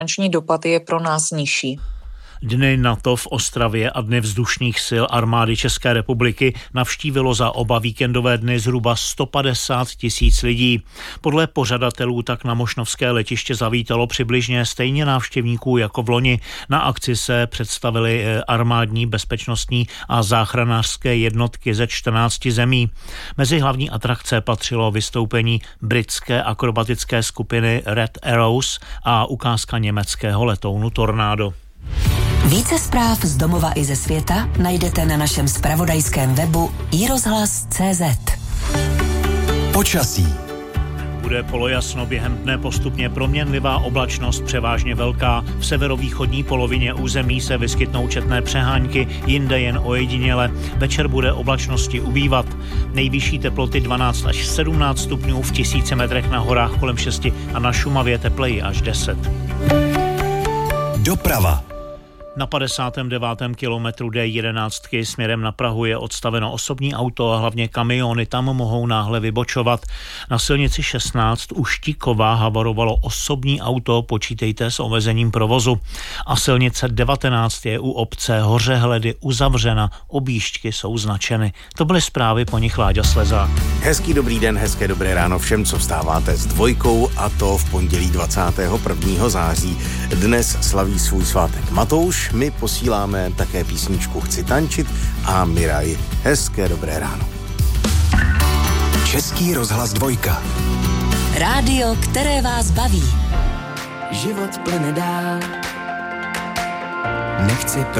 finanční dopad je pro nás nižší. Dny NATO v Ostravě a Dny vzdušných sil armády České republiky navštívilo za oba víkendové dny zhruba 150 000 lidí. Podle pořadatelů tak na mošnovské letiště zavítalo přibližně stejně návštěvníků jako v loni. Na akci se představily armádní, bezpečnostní a záchranářské jednotky ze 14 zemí. Mezi hlavní atrakce patřilo vystoupení britské akrobatické skupiny Red Arrows a ukázka německého letounu Tornado. Více zpráv z domova i ze světa najdete na našem zpravodajském webu iRozhlas.cz. Počasí. Bude polojasno, během dne postupně proměnlivá oblačnost, převážně velká. V severovýchodní polovině území se vyskytnou četné přehánky, jinde jen ojediněle. Večer bude oblačnosti ubývat. Nejvyšší teploty 12 až 17 stupňů, v 1000 metrech na horách kolem 6 a na Šumavě tepleji až 10. Doprava. Na 59. kilometru D11 směrem na Prahu je odstaveno osobní auto a hlavně kamiony tam mohou náhle vybočovat. Na silnici 16 u Štíkova havarovalo osobní auto, počítejte s omezením provozu. A silnice 19 je u obce Hořehledy uzavřena, objížďky jsou značeny. To byly zprávy, po nich Láďa Slezák. Hezký dobrý den, hezké dobré ráno všem, co vstáváte s Dvojkou, a to v pondělí 21. září. Dnes slaví svůj svátek Matouš. My posíláme také písničku Chci tančit a Miraj. Hezké dobré ráno. Český rozhlas Dvojka. Rádio, které vás baví. Život plyne dál. Nechci